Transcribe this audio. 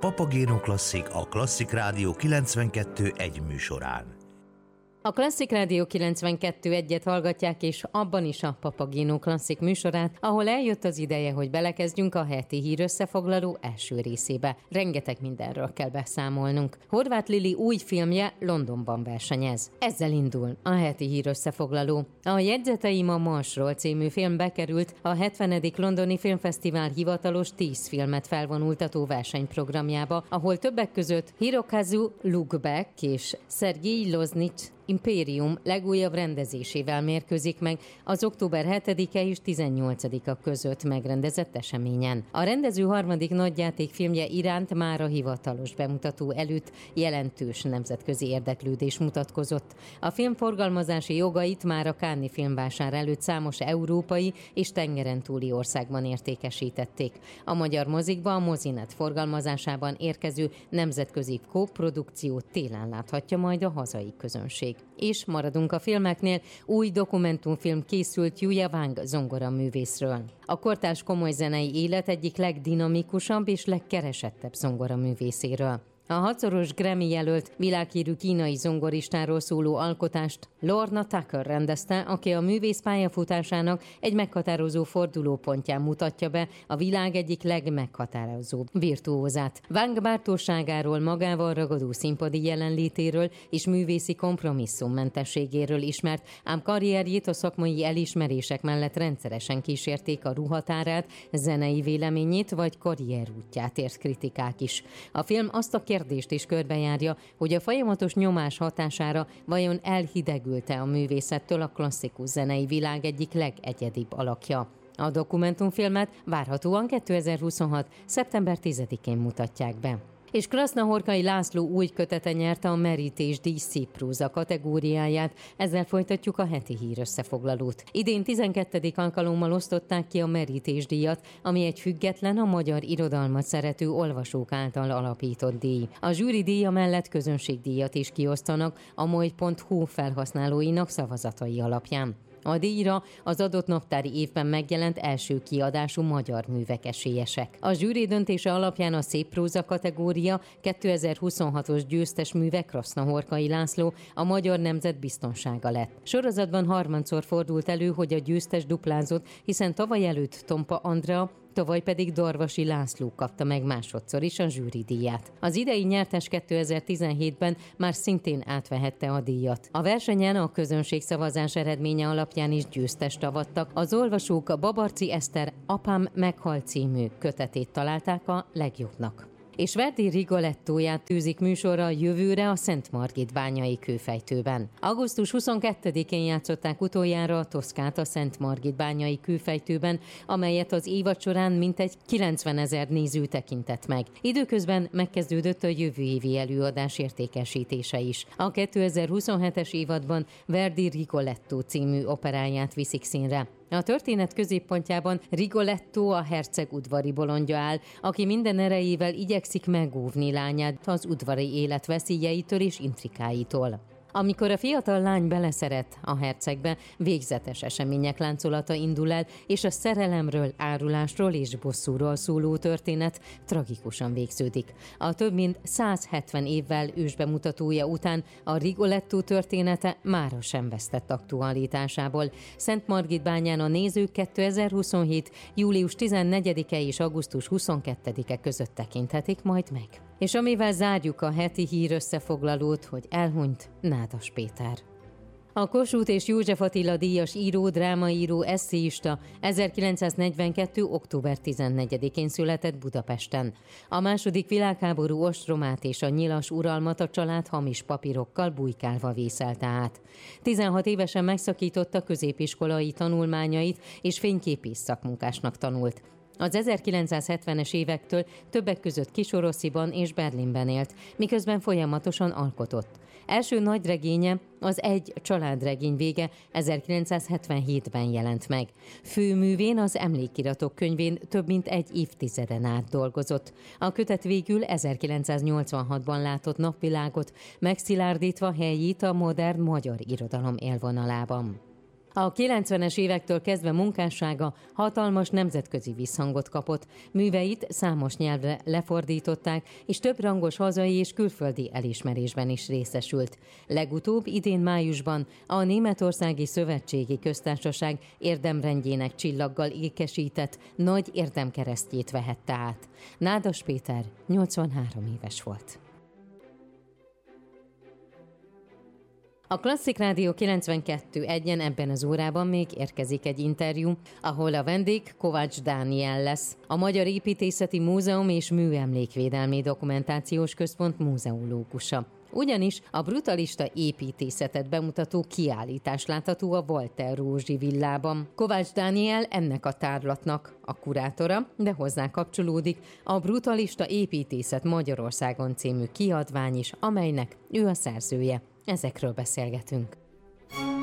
Papagéno Klasszik a Klasszik Rádió 92.1 műsorán. A Klasszik Rádió 92.1-et hallgatják, és abban is a Papagéno Klasszik műsorát, ahol eljött az ideje, hogy belekezdjünk a heti hírösszefoglaló első részébe. Rengeteg mindenről kell beszámolnunk. Horváth Lili új filmje Londonban versenyez. Ezzel indul a heti hírösszefoglaló. A Jegyzeteim a Marsról című film bekerült a 70. Londoni Filmfesztivál hivatalos 10 filmet felvonultató versenyprogramjába, ahol többek között Hirokazu Lubek és Szergij Loznics Imperium legújabb rendezésével mérkőzik meg az október 7-e és 18-a között megrendezett eseményen. A rendező harmadik nagyjátékfilmje iránt már a hivatalos bemutató előtt jelentős nemzetközi érdeklődés mutatkozott. A film forgalmazási jogait már a Cannes-i filmvásár előtt számos európai és tengeren túli országban értékesítették. A magyar mozikba a Mozinet forgalmazásában érkező nemzetközi kóprodukciót télen láthatja majd a hazai közönség. És maradunk a filmeknél, új dokumentumfilm készült Yuya Wang zongoraművészről. A kortárs komoly zenei élet egyik legdinamikusabb és legkeresettebb zongoraművészéről. A 6-szoros Grammy jelölt világhírű kínai zongoristáról szóló alkotást Lorna Tucker rendezte, aki a művész pályafutásának egy meghatározó fordulópontján mutatja be a világ egyik legmeghatározóbb virtuózát. Wang bátorságáról, magával ragadó színpadi jelenlétéről és művészi kompromisszummentességéről ismert, ám karrierjét a szakmai elismerések mellett rendszeresen kísérték a ruhatárát, zenei véleményét vagy karrierútját ért kritikák is. A film azt a kérdést is körbejárja, hogy a folyamatos nyomás hatására vajon elhidegült-e a művészettől a klasszikus zenei világ egyik legegyedibb alakja. A dokumentumfilmet várhatóan 2026. szeptember 10-én mutatják be. És Krasznahorkai László új kötete nyerte a Merítés-díj színpróza kategóriáját, ezzel folytatjuk a heti hírösszefoglalót. Idén 12. alkalommal osztották ki a Merítés-díjat, ami egy független, a magyar irodalmat szerető olvasók által alapított díj. A zsűri díja mellett közönségdíjat is kiosztanak a moly.hu felhasználóinak szavazatai alapján. A díjra az adott naptári évben megjelent első kiadású magyar művek esélyesek. A zsűri döntése alapján a széppróza kategória 2026-os győztes műve Krasznahorkai László, a Magyar Nemzet biztonsága lett. Sorozatban harmadszor fordult elő, hogy a győztes duplázott, hiszen tavaly előtt Tompa Andrea, tavaly pedig Darvasi László kapta meg másodszor is a zsűridíját. Az idei nyertes 2017-ben már szintén átvehette a díjat. A versenyen a közönségszavazás eredménye alapján is győztest avattak. Az olvasók a Babarczy Eszter Apám meghalt című kötetét találták a legjobbnak. És Verdi Rigolettóját tűzik műsorra jövőre a Szentmargit-bányai kőfejtőben. Augusztus 22-én játszották utoljára a Toszkát a Szentmargit-bányai kőfejtőben, amelyet az évad során mintegy 90 000 néző tekintett meg. Időközben megkezdődött a jövő évi előadás értékesítése is. A 2027-es évadban Verdi Rigoletto című operáját viszik színre. A történet középpontjában Rigoletto, a herceg udvari bolondja áll, aki minden erejével igyekszik megóvni lányát az udvari élet veszélyeitől és intrikáitól. Amikor a fiatal lány beleszeret a hercegbe, végzetes események láncolata indul el, és a szerelemről, árulásról és bosszúról szóló történet tragikusan végződik. A több mint 170 évvel ősbemutatója után a Rigoletto története mára sem vesztett aktualitásából. Szentmargit-bányán a nézők 2027. július 14-e és augusztus 22-e között tekinthetik majd meg. És amivel zárjuk a heti hírösszefoglalót, hogy elhunyt Nádas Péter. A Kossuth és József Attila díjas író, drámaíró, esszéista 1942. október 14-én született Budapesten. A második világháború ostromát és a nyilas uralmat a család hamis papírokkal bujkálva vészelte át. 16 évesen megszakította középiskolai tanulmányait és fényképész szakmunkásnak tanult. Az 1970-es évektől többek között Kisorossziban és Berlinben élt, miközben folyamatosan alkotott. Első nagy regénye, az Egy családregény vége 1977-ben jelent meg. Főművén, az Emlékiratok könyvén több mint egy évtizeden át dolgozott. A kötet végül 1986-ban látott napvilágot, megszilárdítva helyét a modern magyar irodalom élvonalában. A 90-es évektől kezdve munkássága hatalmas nemzetközi visszhangot kapott. Műveit számos nyelvre lefordították, és több rangos hazai és külföldi elismerésben is részesült. Legutóbb idén májusban a Németországi Szövetségi Köztársaság érdemrendjének csillaggal ékesített nagy érdemkeresztjét vehette át. Nádas Péter 83 éves volt. A Klasszik Rádió 92.1-en ebben az órában még érkezik egy interjú, ahol a vendég Kovács Dániel lesz, a Magyar Építészeti Múzeum és Műemlékvédelmi Dokumentációs Központ múzeológusa. Ugyanis a brutalista építészetet bemutató kiállítás látható a Walter Rózsi villában. Kovács Dániel ennek a tárlatnak a kurátora, de hozzá kapcsolódik a Brutalista építészet Magyarországon című kiadvány is, amelynek ő a szerzője. Ezekről beszélgetünk.